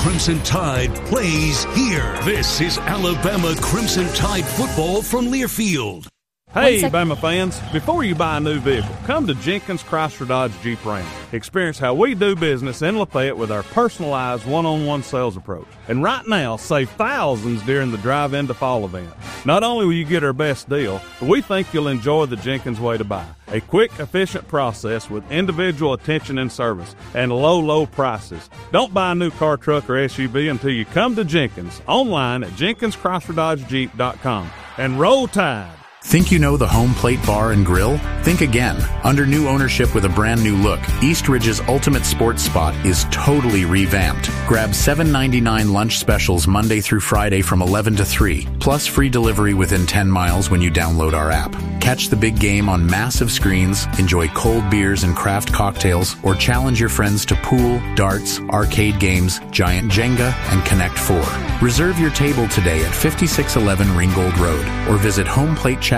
Crimson Tide plays here. This is Alabama Crimson Tide football from Learfield. Hey, Bama fans, before you buy a new vehicle, come to Jenkins Chrysler Dodge Jeep Ram. Experience how we do business in Lafayette with our personalized one-on-one sales approach. And right now, save thousands during the Drive Into Fall event. Not only will you get our best deal, but we think you'll enjoy the Jenkins way to buy. A quick, efficient process with individual attention and service and low prices. Don't buy a new car, truck, or SUV until you come to Jenkins. Online at JenkinsChryslerDodgeJeep.com. And roll Tide. Think you know the Home Plate Bar and Grill? Think again. Under new ownership with a brand new look, East Ridge's Ultimate Sports Spot is totally revamped. Grab $7.99 lunch specials Monday through Friday from 11 to 3, plus free delivery within 10 miles when you download our app. Catch the big game on massive screens, enjoy cold beers and craft cocktails, or challenge your friends to pool, darts, arcade games, giant Jenga, and Connect 4. Reserve your table today at 5611 Ringgold Road or visit homeplatechat.com.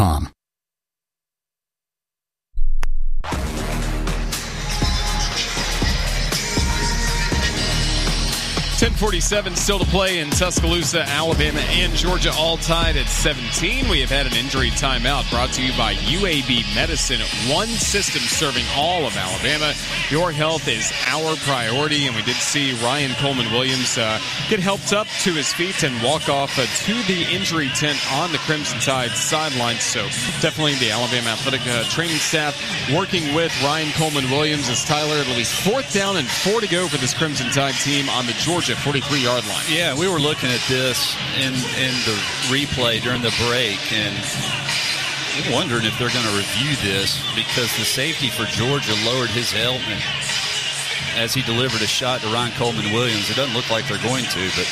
10:47 still to play in Tuscaloosa, Alabama and Georgia, all tied at 17. We have had an injury timeout brought to you by UAB Medicine, one system serving all of Alabama. Your health is our priority, and we did see Ryan Coleman-Williams get helped up to his feet and walk off to the injury tent on the Crimson Tide sidelines. So definitely the Alabama athletic training staff working with Ryan Coleman-Williams as Tyler, at least 4th down and 4 to go for this Crimson Tide team on the Georgia 43-yard line. Yeah, we were looking at this in the replay during the break, and we're wondering if they're going to review this because the safety for Georgia lowered his helmet as he delivered a shot to Ryan Coleman-Williams. It doesn't look like they're going to, but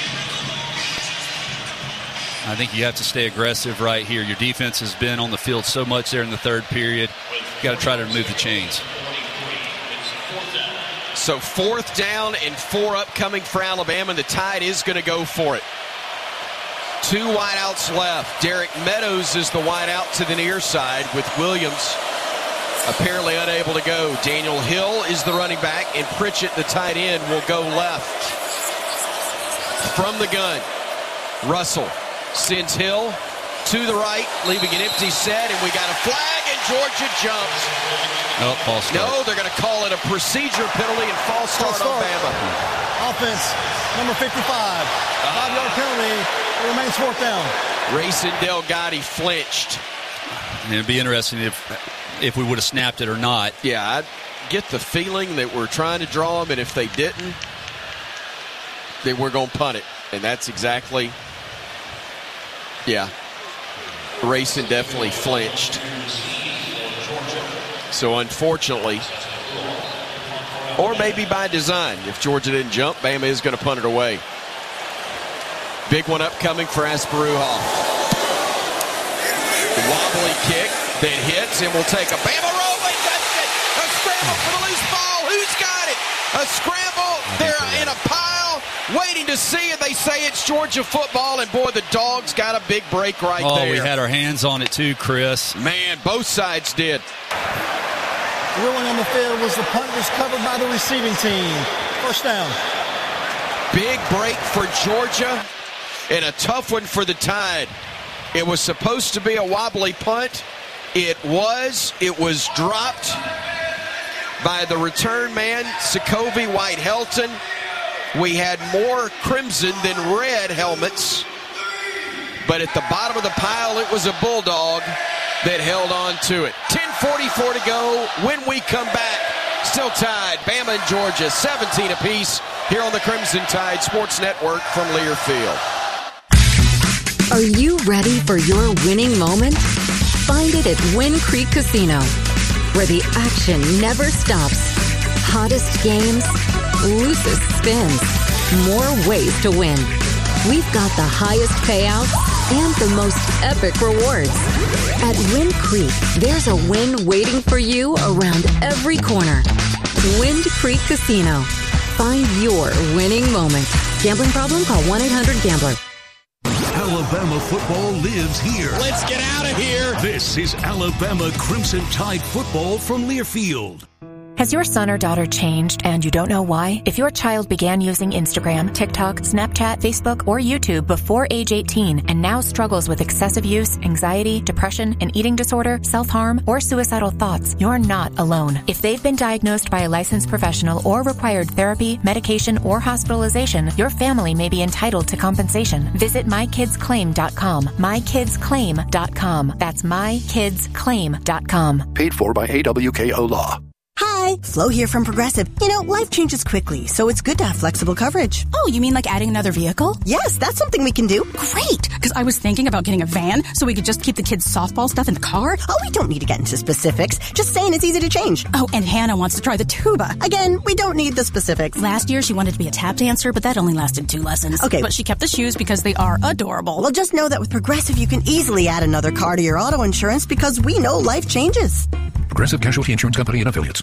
I think you have to stay aggressive right here. Your defense has been on the field so much there in the third period. You've got to try to remove the chains. So 4th down and 4 upcoming for Alabama. The Tide is going to go for it. 2 wideouts left. Derek Meadows is the wideout to the near side with Williams apparently unable to go. Daniel Hill is the running back, and Pritchett, the tight end, will go left. From the gun, Russell sends Hill to the right, leaving an empty set, and we got a flag, and Georgia jumps. Oh, false start. No, they're going to call it a procedure penalty and false start on Bama. Offense, number 55. 5-yard penalty. It remains 4th down. Rayson Delgatti flinched. And it'd be interesting if we would have snapped it or not. Yeah, I get the feeling that we're trying to draw them, and if they didn't, then we're going to punt it. And that's exactly, yeah. Rayson definitely flinched. So unfortunately, or maybe by design, if Georgia didn't jump, Bama is going to punt it away. Big one upcoming for Asperuha. Wobbly kick that hits and will take a Bama rolling. That's it. A scramble for the loose ball. Who's got it? A scramble. They're in a pile waiting to see it. They say it's Georgia football, and boy, the Dogs got a big break right there. Oh, we had our hands on it too, Chris. Man, both sides did. Ruling on the field was the punt was covered by the receiving team. 1st down. Big break for Georgia and a tough one for the Tide. It was supposed to be a wobbly punt. It was dropped by the return man, Sokovie White-Helton. We had more crimson than red helmets, but at the bottom of the pile, it was a Bulldog that held on to it. 10:44 to go. When we come back, still tied. Bama and Georgia, 17 apiece, here on the Crimson Tide Sports Network from Learfield. Are you ready for your winning moment? Find it at Wind Creek Casino, where the action never stops. Hottest games, loosest spins, more ways to win. We've got the highest payouts and the most epic rewards. At Wind Creek, there's a win waiting for you around every corner. Wind Creek Casino. Find your winning moment. Gambling problem? Call 1-800-GAMBLER. Alabama football lives here. Let's get out of here. This is Alabama Crimson Tide football from Learfield. Has your son or daughter changed and you don't know why? If your child began using Instagram, TikTok, Snapchat, Facebook, or YouTube before age 18 and now struggles with excessive use, anxiety, depression, an eating disorder, self-harm, or suicidal thoughts, you're not alone. If they've been diagnosed by a licensed professional or required therapy, medication, or hospitalization, your family may be entitled to compensation. Visit mykidsclaim.com. mykidsclaim.com. That's mykidsclaim.com. Paid for by AWKO Law. Hi, Flo here from Progressive. You know, life changes quickly, so it's good to have flexible coverage. Oh, you mean like adding another vehicle? Yes, that's something we can do. Great, because I was thinking about getting a van so we could just keep the kids' softball stuff in the car. Oh, we don't need to get into specifics. Just saying it's easy to change. Oh, and Hannah wants to try the tuba. Again, we don't need the specifics. Last year, she wanted to be a tap dancer, but that only lasted 2 lessons. Okay. But she kept the shoes because they are adorable. Well, just know that with Progressive, you can easily add another car to your auto insurance because we know life changes. Progressive Casualty Insurance Company and Affiliates.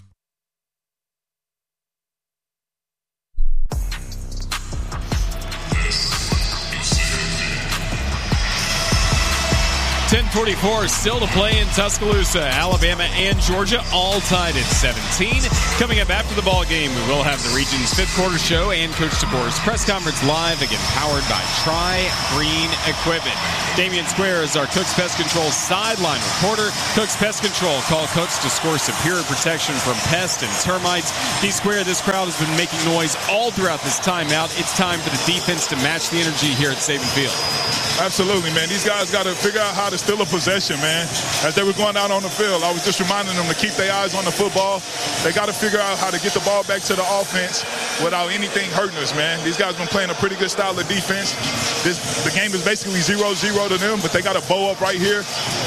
10:44 still to play in Tuscaloosa. Alabama and Georgia all tied at 17. Coming up after the ball game, we will have the region's fifth quarter show and Coach DeBoer's press conference live, again powered by Tri-Green Equipment. Damian Square is our Cook's Pest Control sideline reporter. Cook's Pest Control call Cooks to score superior protection from pests and termites. D-Square, this crowd has been making noise all throughout this timeout. It's time for the defense to match the energy here at Saban Field. Absolutely, man. These guys got to figure out how to steal a possession, man. As they were going out on the field, I was just reminding them to keep their eyes on the football. They got to figure out how to get the ball back to the offense without anything hurting us, man. These guys been playing a pretty good style of defense. The game is basically 0-0 to them, but they got to bow up right here.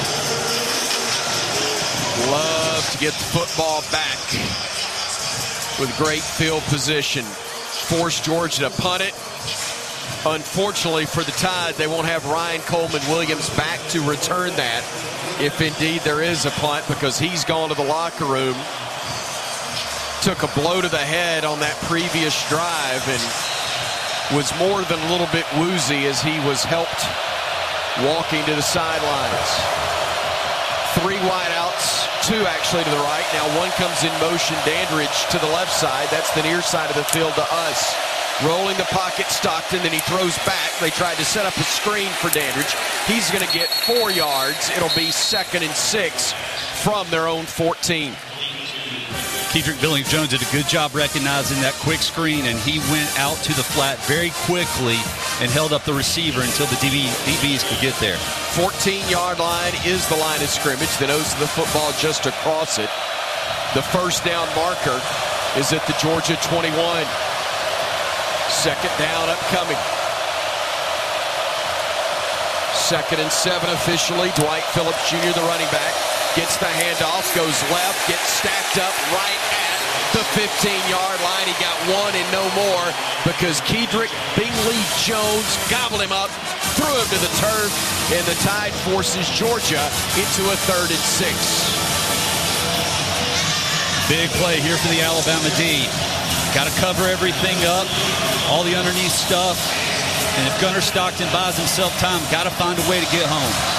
Love to get the football back with great field position. Force Georgia to punt it. Unfortunately for the Tide, they won't have Ryan Coleman-Williams back to return that, if indeed there is a punt, because he's gone to the locker room. Took a blow to the head on that previous drive and was more than a little bit woozy as he was helped walking to the sidelines. 3 wideouts, 2 actually to the right. Now 1 comes in motion, Dandridge to the left side. That's the near side of the field to us. Rolling the pocket, Stockton, then he throws back. They tried to set up a screen for Dandridge. He's going to get 4 yards. It'll be 2nd and 6 from their own 14. Kedrick Billings-Jones did a good job recognizing that quick screen, and he went out to the flat very quickly and held up the receiver until the DBs could get there. 14-yard line is the line of scrimmage. The nose of the football just across it. The first down marker is at the Georgia 21. 2nd down upcoming. 2nd and 7 officially. Dwight Phillips Jr., the running back, gets the handoff, goes left, gets stacked up right at the 15-yard line. He got 1 and no more because Kedrick Billings-Jones gobbled him up, threw him to the turf, and the Tide forces Georgia into a 3rd and 6. Big play here for the Alabama D. Got to cover everything up, all the underneath stuff. And if Gunnar Stockton buys himself time, got to find a way to get home.